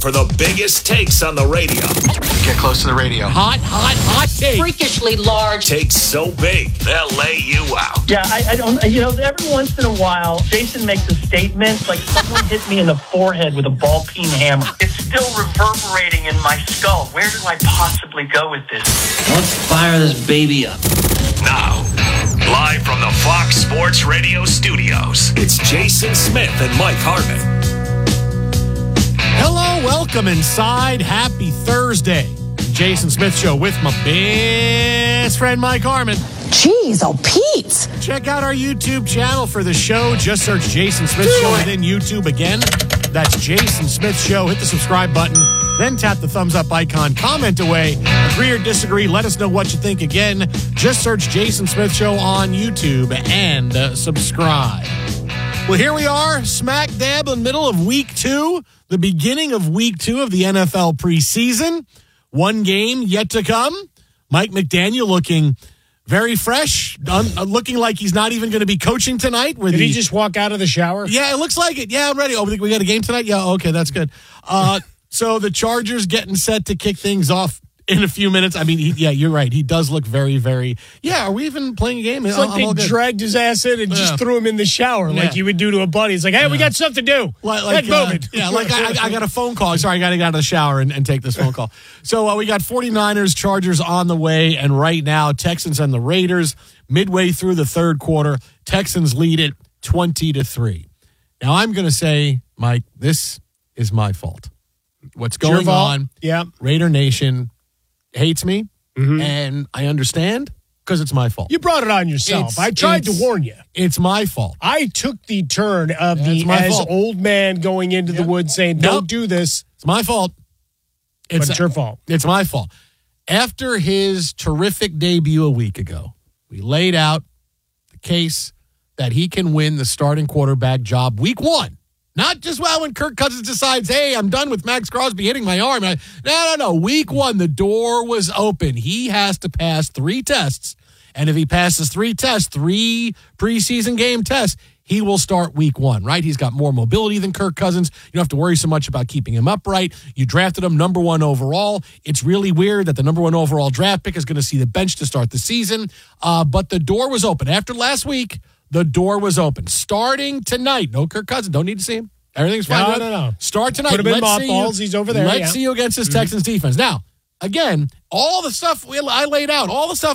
for the biggest takes on the radio. Get close to the radio. Hot take. Freakishly large. Takes so big, they'll lay you out. Yeah, I don't, every once in a while, Jason makes a statement like someone hit me in the forehead with a ball-peen hammer. It's still reverberating in my skull. Where do I possibly go with this? Let's fire this baby up. Now, live from the Fox Sports Radio studios, it's Jason Smith and Mike Harmon. Hello, welcome inside. Happy Thursday. Jason Smith Show with my best friend Mike Harmon. Jeez, oh Pete. Check out our YouTube channel for the show. Just search Jason Smith Show within YouTube again. That's Jason Smith Show. Hit the subscribe button, then tap the thumbs up icon. Comment away. Agree or disagree. Let us know what you think. Again, just search Jason Smith Show on YouTube and subscribe. Well, here we are, smack dab in the middle of week 2, the beginning of week 2 of the NFL preseason. One game yet to come. Mike McDaniel looking very fresh, looking like he's not even going to be coaching tonight. Did he just walk out of the shower? Yeah, it looks like it. Yeah, I'm ready. Oh, we got a game tonight? Yeah, okay, that's good. So the Chargers getting set to kick things off in a few minutes. I mean, you're right. He does look very, very... Yeah, are we even playing a game? It's like they dragged his ass in and just threw him in the shower like you would do to a buddy. It's like, hey, we got stuff to do. Like I got a phone call. Sorry, I got to get out of the shower and take this phone call. So we got 49ers, Chargers on the way, and right now, Texans and the Raiders, midway through the third quarter, Texans lead it 20-3. Now, I'm going to say, Mike, this is my fault. What's going on? Yeah. Raider Nation hates me, and I understand because it's my fault. You brought it on yourself. I tried to warn you. It's my fault. I took the turn of old man going into the woods saying, don't do this. It's my fault. It's your fault. It's my fault. After his terrific debut a week ago, we laid out the case that he can win the starting quarterback job week 1. Not just when Kirk Cousins decides, hey, I'm done with Max Crosby hitting my arm. No. Week 1, the door was open. He has to pass 3 tests. And if he passes 3 tests, 3 preseason game tests, he will start week 1, right? He's got more mobility than Kirk Cousins. You don't have to worry so much about keeping him upright. You drafted him number 1 overall. It's really weird that the number 1 overall draft pick is going to see the bench to start the season. But the door was open. After last week, the door was open. Starting tonight. No Kirk Cousins. Don't need to see him. Everything's fine. No. Start tonight. Put him in mothballs. He's over there. Let's see who against this Texans defense. Now, again, all the stuff I laid out,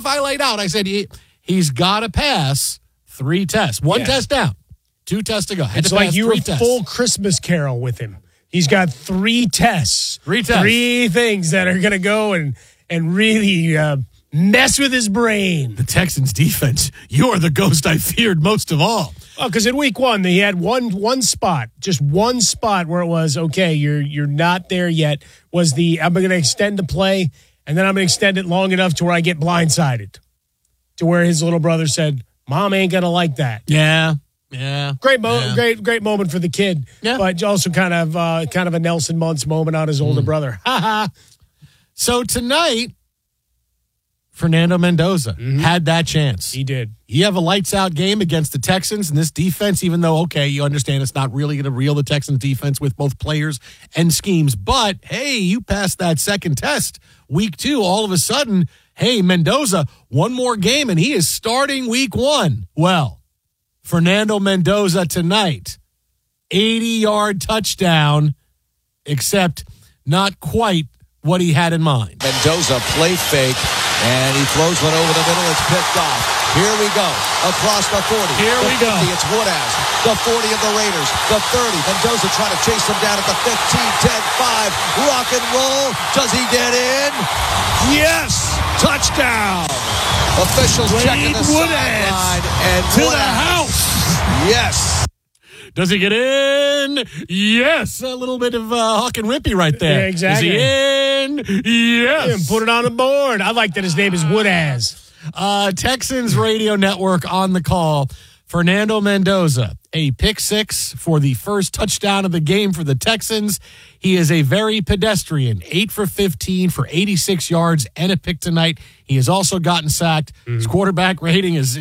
I said he's got to pass 3 tests. 1 test down. 2 tests to go. It's like you were full Christmas Carol with him. He's got 3 tests. 3 tests. 3 things that are going to go and really mess with his brain. The Texans defense, you're the ghost I feared most of all. Oh, because in week 1, he had one spot, just one spot where it was, okay, you're not there yet, was I'm going to extend the play, and then I'm going to extend it long enough to where I get blindsided. To where his little brother said, Mom ain't going to like that. Yeah. Great moment for the kid, but also kind of a Nelson Muntz moment on his older brother. So tonight, Fernando Mendoza had that chance. He did. You have a lights-out game against the Texans, and this defense, even though, okay, you understand it's not really going to reel the Texans defense with both players and schemes, but, hey, you passed that second test, week 2, all of a sudden, hey, Mendoza, one more game, and he is starting week 1. Well, Fernando Mendoza tonight, 80-yard touchdown, except not quite what he had in mind. Mendoza play fake, and he throws one over the middle. It's picked off. Here we go. Across the 40. Here the we 50, go. It's Woodaz. The 40 of the Raiders. The 30. Mendoza trying to chase him down at the 15, 10, 5. Rock and roll. Does he get in? Yes. Touchdown. Officials checking the sideline. And to the house. Yes. Does he get in? Yes. A little bit of Huck and Rippy right there. Yeah, exactly. Is he in? Yes. And put it on the board. I like that his name is Woodaz. Texans radio network on the call. Fernando Mendoza, a pick 6 for the first touchdown of the game for the Texans. He is a very pedestrian, 8 for 15 for 86 yards and a pick tonight. He has also gotten sacked. His quarterback rating is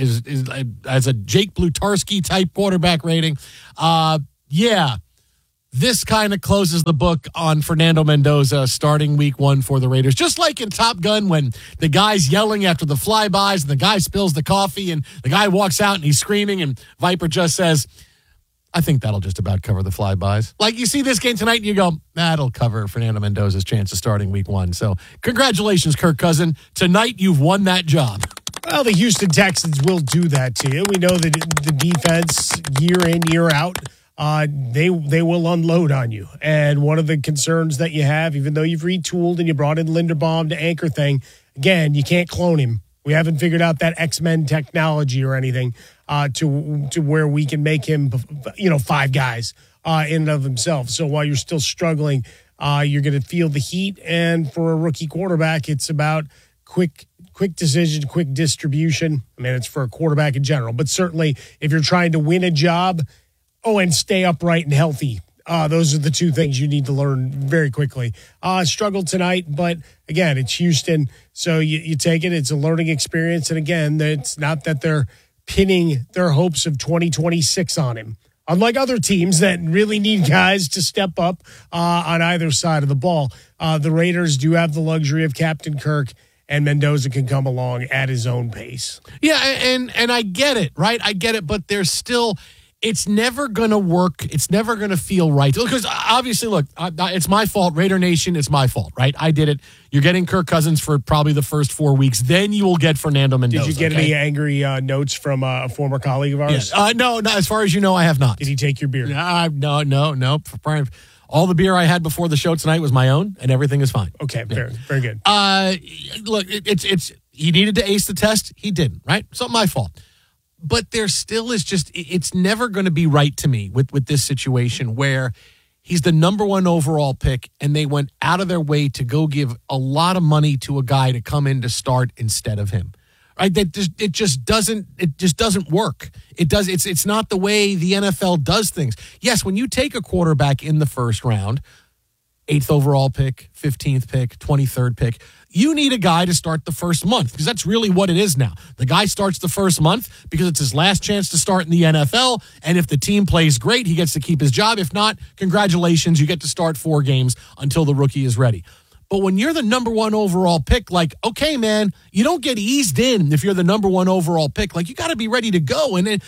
as a Jake Blutarski type quarterback rating. Yeah, this kind of closes the book on Fernando Mendoza starting week 1 for the Raiders. Just like in Top Gun when the guy's yelling after the flybys and the guy spills the coffee and the guy walks out and he's screaming and Viper just says, I think that'll just about cover the flybys. Like you see this game tonight and you go, that'll cover Fernando Mendoza's chance of starting week 1. So congratulations, Kirk Cousin. Tonight you've won that job. Well, the Houston Texans will do that to you. We know that the defense, year in, year out, they will unload on you. And one of the concerns that you have, even though you've retooled and you brought in Linderbaum to anchor thing, again, you can't clone him. We haven't figured out that X-Men technology or anything to where we can make him, 5 guys in and of himself. So while you're still struggling, you're going to feel the heat. And for a rookie quarterback, it's about quick decision, quick distribution. I mean, it's for a quarterback in general. But certainly if you're trying to win a job, and stay upright and healthy. Those are the 2 things you need to learn very quickly. Struggled tonight, but again, it's Houston, so you take it. It's a learning experience, and again, it's not that they're pinning their hopes of 2026 on him. Unlike other teams that really need guys to step up on either side of the ball, the Raiders do have the luxury of Captain Kirk, and Mendoza can come along at his own pace. Yeah, and I get it, right? I get it, but there's still – it's never going to work. It's never going to feel right. Because obviously, look, it's my fault. Raider Nation, it's my fault, right? I did it. You're getting Kirk Cousins for probably the first 4 weeks. Then you will get Fernando Mendoza. Did you get any angry notes from a former colleague of ours? Yes. No, as far as you know, I have not. Did he take your beer? No. All the beer I had before the show tonight was my own, and everything is fine. Okay, very good. Look, it's he needed to ace the test. He didn't, right? It's not my fault. But there still is it's never going to be right to me with this situation where he's the number 1 overall pick and they went out of their way to go give a lot of money to a guy to come in to start instead of him. Right? It just doesn't work. It's not the way the NFL does things. Yes, when you take a quarterback in the first round, 8th overall pick, 15th pick, 23rd pick, you need a guy to start the first month because that's really what it is now. The guy starts the first month because it's his last chance to start in the NFL, and if the team plays great, he gets to keep his job. If not, congratulations, you get to start 4 games until the rookie is ready. But when you're the number 1 overall pick, like, okay, you don't get eased in if you're the number 1 overall pick. Like, you got to be ready to go. And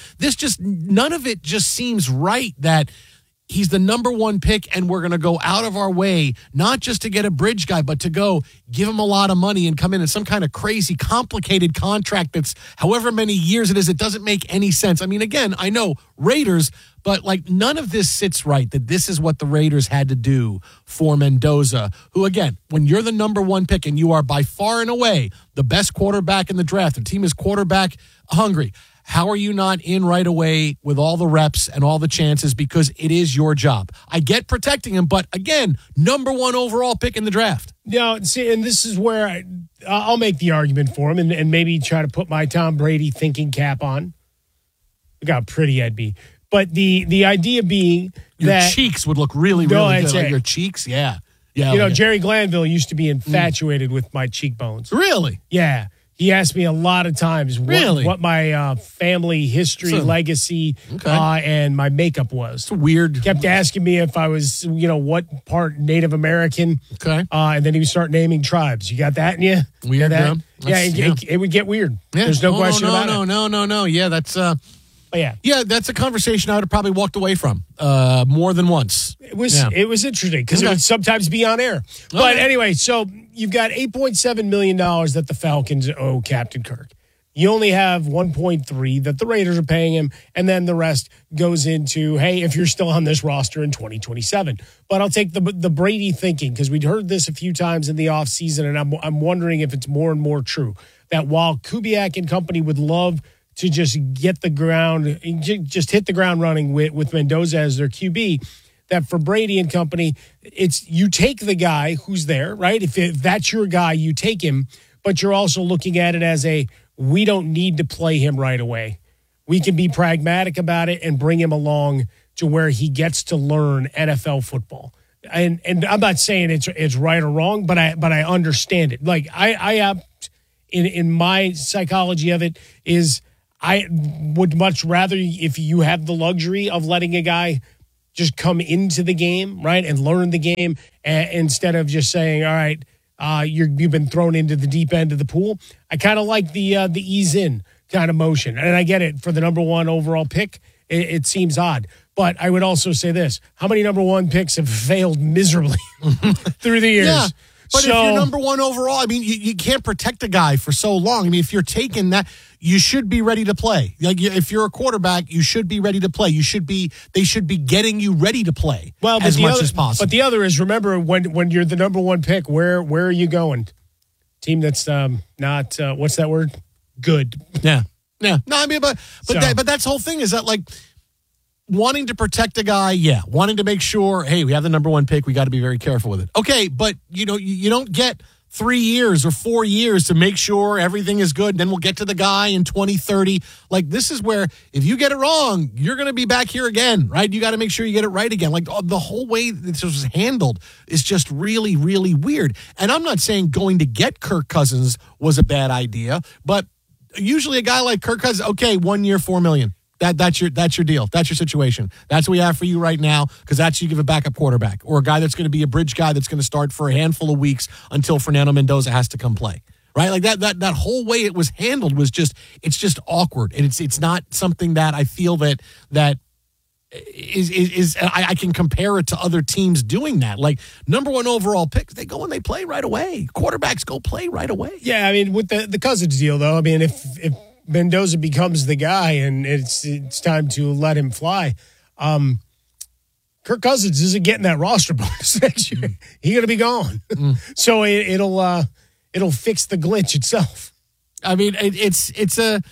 none of it just seems right that he's the number 1 pick and we're going to go out of our way, not just to get a bridge guy, but to go give him a lot of money and come in some kind of crazy, complicated contract that's however many years it is. It doesn't make any sense. I mean, again, I know Raiders, but like none of this sits right that this is what the Raiders had to do for Mendoza, who, again, when you're the number 1 pick and you are by far and away the best quarterback in the draft, the team is quarterback hungry. How are you not in right away with all the reps and all the chances because it is your job? I get protecting him, but again, number 1 overall pick in the draft. Yeah, see, and this is where I'll make the argument for him and maybe try to put my Tom Brady thinking cap on. Look how pretty I'd be. But the idea being your cheeks would look really, really good. Like your cheeks, yeah. Jerry Glanville used to be infatuated with my cheekbones. Really? Yeah. He asked me a lot of times what my family history, legacy, and my makeup was. It's weird. Kept asking me if I was, what part Native American. Okay. And then he would start naming tribes. You got that in you? Weird. That? It would get weird. Yeah. There's no question about it. No. Yeah, that's... Yeah, that's a conversation I would have probably walked away from more than once. It was interesting because it would sometimes be on air. But anyway, so you've got $8.7 million that the Falcons owe Captain Kirk. You only have 1.3 that the Raiders are paying him, and then the rest goes into, hey, if you're still on this roster in 2027. But I'll take the Brady thinking because we'd heard this a few times in the offseason, and I'm wondering if it's more and more true that while Kubiak and company would love to just hit the ground running with Mendoza as their QB, that for Brady and company, it's you take the guy who's there, right? If that's your guy, you take him, but you're also looking at it as we don't need to play him right away. We can be pragmatic about it and bring him along to where he gets to learn NFL football. And I'm not saying it's right or wrong, but I understand it. Like I have in my psychology of it is I would much rather if you have the luxury of letting a guy just come into the game, right, and learn the game instead of just saying, all right, you've been thrown into the deep end of the pool. I kind of like the ease in kind of motion. And I get it for the number one overall pick. It seems odd. But I would also say this. How many number one picks have failed miserably through the years? Yeah. But if you're number one overall, I mean, you can't protect a guy for so long. I mean, if you're taking that, you should be ready to play. Like, if you're a quarterback, you should be ready to play. They should be getting you ready to play as much as possible. But the other is, remember, when you're the number one pick, where are you going? Team that's not, what's that word? Good. Yeah. No, I mean, but that's the whole thing is that, like, wanting to protect a guy, wanting to make sure, hey, we have the number one pick, we got to be very careful with it. Okay, but you don't get 3 years or 4 years to make sure everything is good, and then we'll get to the guy in 2030. Like, this is where, if you get it wrong, you're going to be back here again, right? You got to make sure you get it right again. Like, the whole way this was handled is just really, really weird. And I'm not saying going to get Kirk Cousins was a bad idea, but usually a guy like Kirk Cousins, okay, 1 year, $4 million. That's your deal. That's your situation. That's what we have for you right now, because that's you give a backup quarterback or a guy that's going to be a bridge guy that's going to start for a handful of weeks until Fernando Mendoza has to come play. Right? Like that whole way it was handled was just awkward, and it's not something that I feel that is I can compare it to other teams doing that. Like, number one overall picks, they go and they play right away. Quarterbacks go play right away. Yeah, I mean, with the Cousins deal though, I mean, if Mendoza becomes the guy and it's time to let him fly, Kirk Cousins isn't getting that roster bonus next year. He's going to be gone. So it'll fix the glitch itself. I mean, it's an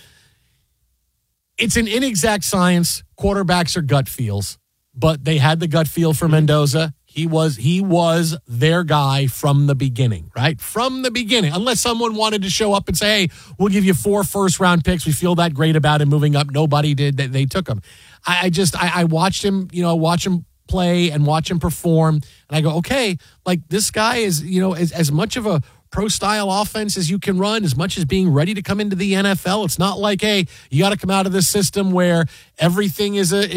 inexact science. Quarterbacks are gut feels, but they had the gut feel for Mendoza. He was their guy from the beginning, right? From the beginning. Unless someone wanted to show up and say, hey, we'll give you 4 first-round picks. We feel that great about him moving up. Nobody did. They took him. I watched him, watch him play and watch him perform. And I go, okay, like, this guy is, as much of a pro-style offense as you can run, as much as being ready to come into the NFL. It's not like, hey, you got to come out of this system where everything is a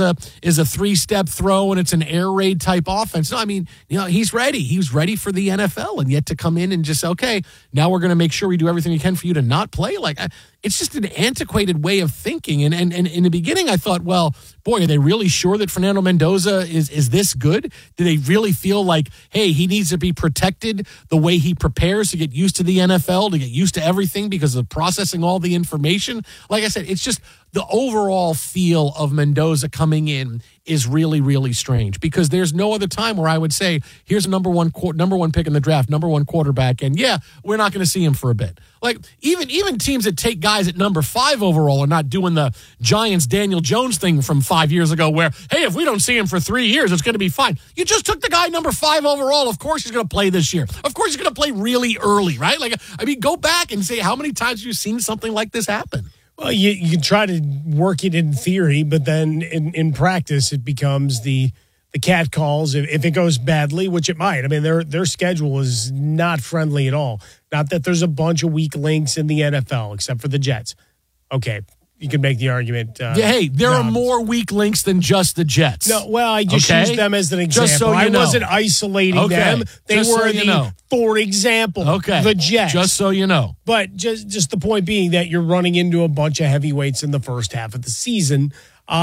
3-step throw and it's an air raid type offense. No, I mean, he's ready. He's ready for the NFL, and yet to come in and just say, okay, now we're going to make sure we do everything we can for you to not play. Like, it's just an antiquated way of thinking. And in the beginning, I thought, well, boy, are they really sure that Fernando Mendoza is this good? Do they really feel like, hey, he needs to be protected the way he prepares to get used to the NFL, to get used to everything because of processing all the information? Like I said, it's just the overall feel of Mendoza coming in is really, really strange, because there's no other time where I would say, here's a number one pick in the draft, number one quarterback, and we're not going to see him for a bit. Like, even teams that take guys at number 5 overall are not doing the Giants Daniel Jones thing from 5 years ago where, hey, if we don't see him for 3 years, it's going to be fine. You just took the guy number 5 overall. Of course he's going to play this year. Of course he's going to play really early, right? Like, I mean, go back and say, how many times have you seen something like this happen? Well, you can try to work it in theory, but then in practice it becomes the cat calls if it goes badly, which it might. I mean, their schedule is not friendly at all. Not that there's a bunch of weak links in the NFL, except for the Jets. Okay, you can make the argument. There are more weak links than just the Jets. No, well, I just used them as an example. Just so you know. I wasn't isolating them. They just were for example, the Jets. Just so you know. But just the point being that you're running into a bunch of heavyweights in the first half of the season,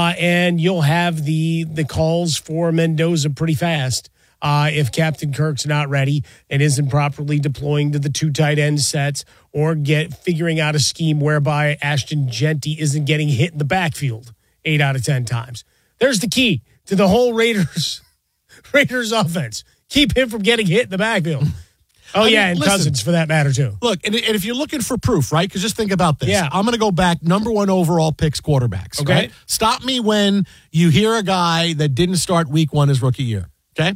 and you'll have the calls for Mendoza pretty fast. If Captain Kirk's not ready and isn't properly deploying to the 2 tight end sets, or figuring out a scheme whereby Ashton Genty isn't getting hit in the backfield 8 out of 10 times. There's the key to the whole Raiders offense. Keep him from getting hit in the backfield. And Cousins for that matter too. Look, and if you're looking for proof, right? Because just think about this. Yeah. I'm going to go back, number 1 overall picks quarterbacks. Okay. Right? Stop me when you hear a guy that didn't start week 1 his rookie year. Okay.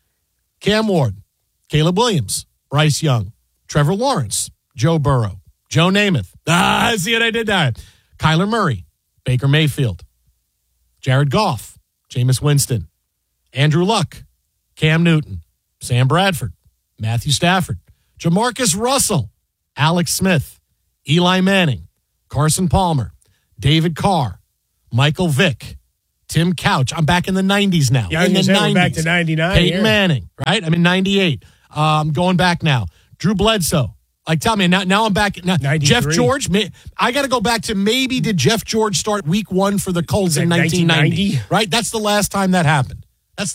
Cam Ward, Caleb Williams, Bryce Young, Trevor Lawrence, Joe Burrow, Joe Namath. See what I did there? Kyler Murray, Baker Mayfield, Jared Goff, Jameis Winston, Andrew Luck, Cam Newton, Sam Bradford, Matthew Stafford, Jamarcus Russell, Alex Smith, Eli Manning, Carson Palmer, David Carr, Michael Vick, Tim Couch. I'm back in the 90s now. Yeah, in the 90s. We're back to 99. Peyton Manning, right? I'm in 98. Going back now. Drew Bledsoe. Like, tell me, now I'm back. Now, Jeff George, I got to go back to maybe did Jeff George start week 1 for the Colts in 1990? Right? That's the last time that happened.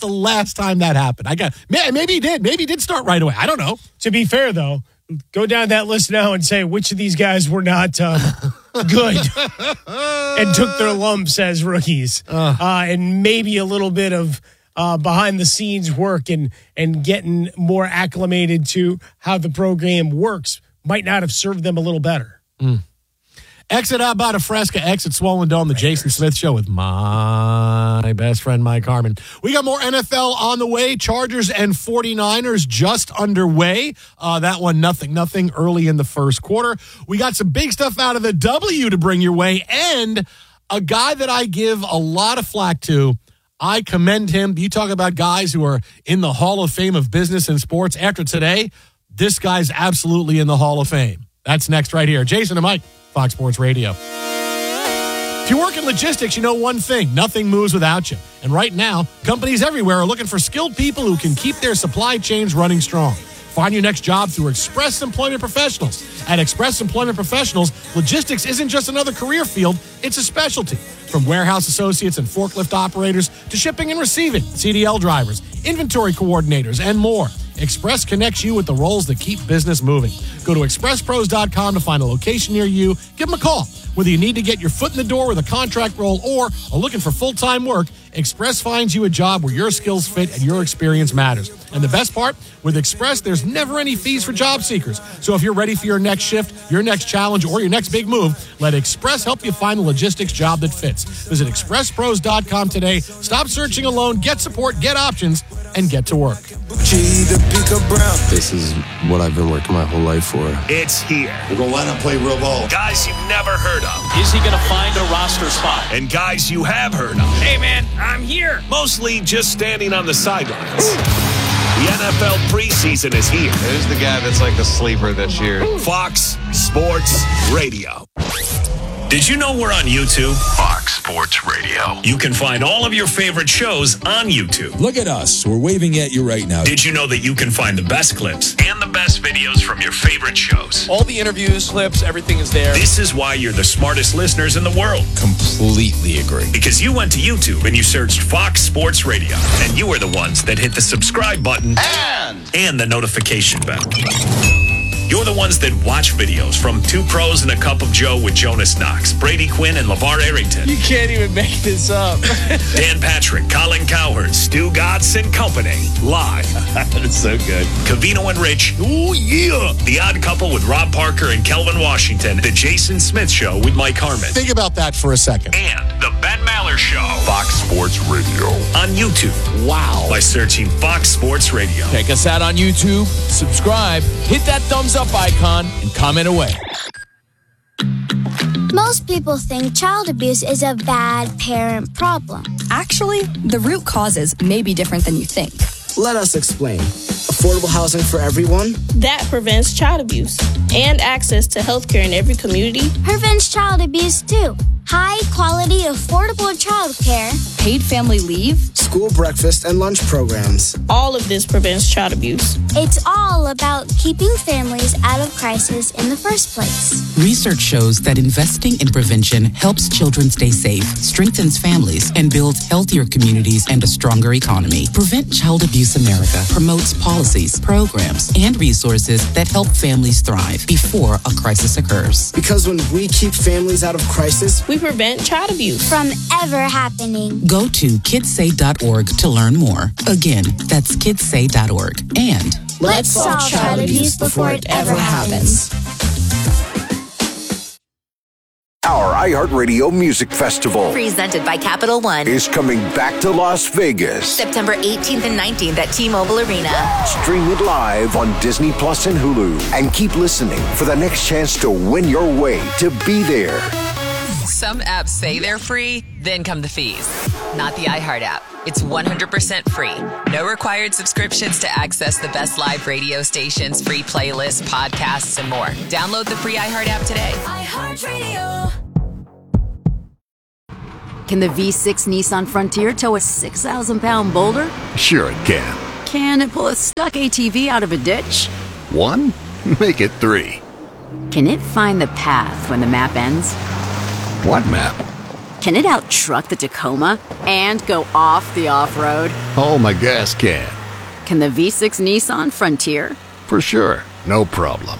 Maybe he did. Maybe he did start right away. I don't know. To be fair, though, go down that list now and say which of these guys were not good and took their lumps as rookies. And maybe a little bit of behind-the-scenes work and getting more acclimated to how the program works might not have served them a little better. Exit out by Fresca, exit Swollen Dome, the Jason Smith Show with my best friend, Mike Harmon. We got more NFL on the way. Chargers and 49ers just underway. That one, nothing early in the first quarter. We got some big stuff out of the W to bring your way, and a guy that I give a lot of flack to. I commend him. You talk about guys who are in the Hall of Fame of business and sports. After today, this guy's absolutely in the Hall of Fame. That's next right here. Jason and Mike, Fox Sports Radio. If you work in logistics, you know one thing. Nothing moves without you. And right now, companies everywhere are looking for skilled people who can keep their supply chains running strong. Find your next job through Express Employment Professionals. At Express Employment Professionals, logistics isn't just another career field, it's a specialty. From warehouse associates and forklift operators to shipping and receiving, CDL drivers, inventory coordinators, and more. Express connects you with the roles that keep business moving. Go to expresspros.com to find a location near you. Give them a call. Whether you need to get your foot in the door with a contract role or are looking for full-time work, Express finds you a job where your skills fit and your experience matters. And the best part, with Express, there's never any fees for job seekers. So if you're ready for your next shift, your next challenge, or your next big move, let Express help you find the logistics job that fits. Visit expresspros.com today. Stop searching alone, get support, get options, and get to work. This is what I've been working my whole life for. It's here. We're going to line up, play real ball. Guys you've never heard of. Is he going to find a roster spot? And guys you have heard of. Hey, man, I'm here. Mostly just standing on the sidelines. The NFL preseason is here. Who's the guy that's like a sleeper this year? Fox Sports Radio. Did you know we're on YouTube? Fox Sports Radio. You can find all of your favorite shows on YouTube. Look at us. We're waving at you right now. Did you know that you can find the best clips and the best videos from your favorite shows? All the interviews, clips, everything is there. This is why you're the smartest listeners in the world. Completely agree. Because you went to YouTube and you searched Fox Sports Radio. And you were the ones that hit the subscribe button and the notification bell. You're the ones that watch videos from Two Pros and a Cup of Joe with Jonas Knox, Brady Quinn, and LeVar Arrington. You can't even make this up. Dan Patrick, Colin Cowherd, Stu Gatz and Company. Live. That's so good. Covino and Rich. Ooh, yeah. The Odd Couple with Rob Parker and Kelvin Washington. The Jason Smith Show with Mike Harmon. Think about that for a second. And the Ben Maller Show. Fox Sports Radio. On YouTube. Wow. By searching Fox Sports Radio. Check us out on YouTube, subscribe, hit that thumbs up icon, and comment away. Most people think child abuse is a bad parent problem. Actually, the root causes may be different than you think. Let us explain. Affordable housing for everyone. That prevents child abuse. And access to healthcare in every community. Prevents child abuse too. High quality, affordable childcare. Paid family leave. School breakfast and lunch programs. All of this prevents child abuse. It's all about keeping families out of crisis in the first place. Research shows that investing in prevention helps children stay safe, strengthens families, and builds healthier communities and a stronger economy. Prevent Child Abuse America promotes policies, programs, and resources that help families thrive before a crisis occurs. Because when we keep families out of crisis, we prevent child abuse from ever happening. Go to kidssay.org to learn more. Again, that's kidssay.org. And let's solve child abuse before it ever happens. Our iHeartRadio Music Festival, presented by Capital One, is coming back to Las Vegas. September 18th and 19th at T-Mobile Arena. Stream it live on Disney Plus and Hulu. And keep listening for the next chance to win your way to be there. Some apps say they're free, then come the fees. Not the iHeart app. It's 100% free. No required subscriptions to access the best live radio stations, free playlists, podcasts, and more. Download the free iHeart app today. iHeartRadio. Can the V6 Nissan Frontier tow a 6,000-pound boulder? Sure it can. Can it pull a stuck ATV out of a ditch? 1? Make it 3. Can it find the path when the map ends? What map? Can it out-truck the Tacoma and go off the off-road? Oh, my gas can. Can the V6 Nissan Frontier? For sure. No problem.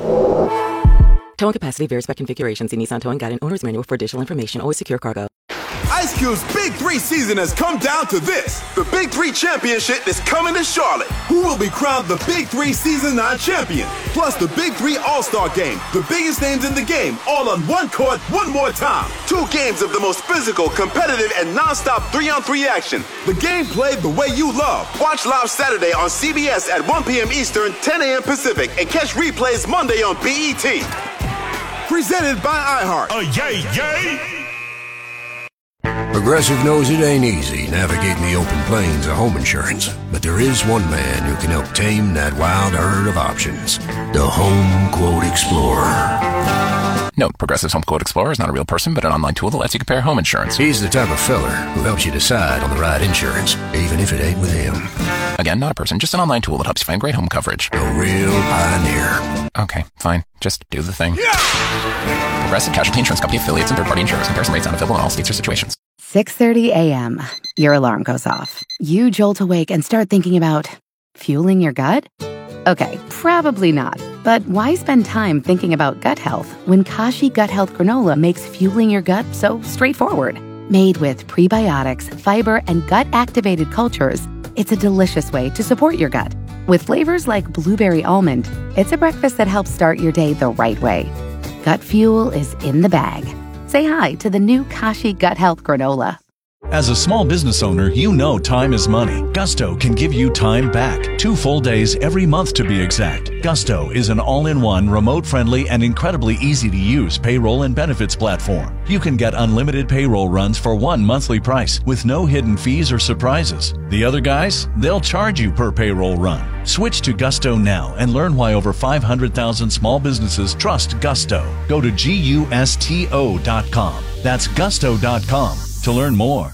Towing capacity varies by configuration. See Nissan Towing Guide and Owner's Manual for additional information. Always secure cargo. Ice Cube's Big 3 season has come down to this. The Big 3 Championship is coming to Charlotte. Who will be crowned the Big 3 Season 9 champion? Plus the Big 3 All-Star Game. The biggest names in the game, all on one court, one more time. 2 games of the most physical, competitive, and non-stop 3-on-3 action. The game played the way you love. Watch live Saturday on CBS at 1 p.m. Eastern, 10 a.m. Pacific, and catch replays Monday on BET. Presented by iHeart. Yay, yay! Progressive knows it ain't easy navigating the open plains of home insurance, but there is one man who can help tame that wild herd of options. The Home Quote Explorer. Note, Progressive's Home Quote Explorer is not a real person, but an online tool that lets you compare home insurance. He's the type of feller who helps you decide on the right insurance, even if it ain't with him. Again, not a person, just an online tool that helps you find great home coverage. A real pioneer. Okay, fine. Just do the thing. Yeah! Progressive Casualty Insurance Company affiliates and third-party insurers. Comparison rates not available in all states or situations. 6:30 a.m. Your alarm goes off. You jolt awake and start thinking about fueling your gut? Okay, probably not. But why spend time thinking about gut health when Kashi Gut Health Granola makes fueling your gut so straightforward? Made with prebiotics, fiber, and gut-activated cultures, it's a delicious way to support your gut. With flavors like blueberry almond, it's a breakfast that helps start your day the right way. Gut fuel is in the bag. Say hi to the new Kashi Gut Health Granola. As a small business owner, you know time is money. Gusto can give you time back. 2 full days every month to be exact. Gusto is an all-in-one, remote-friendly, and incredibly easy-to-use payroll and benefits platform. You can get unlimited payroll runs for one monthly price with no hidden fees or surprises. The other guys, they'll charge you per payroll run. Switch to Gusto now and learn why over 500,000 small businesses trust Gusto. Go to GUSTO.com. That's Gusto.com to learn more.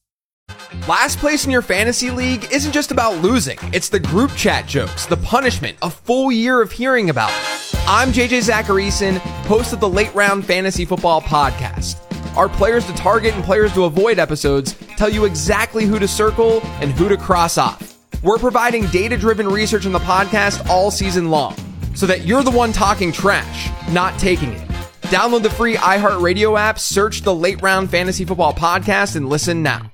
Last place in your fantasy league isn't just about losing. It's the group chat jokes, the punishment, a full year of hearing about it. I'm JJ Zacharyson, host of the Late Round Fantasy Football Podcast. Our players to target and players to avoid episodes tell you exactly who to circle and who to cross off. We're providing data-driven research on the podcast all season long, so that you're the one talking trash, not taking it. Download the free iHeartRadio app, search the Late Round Fantasy Football Podcast, and listen now.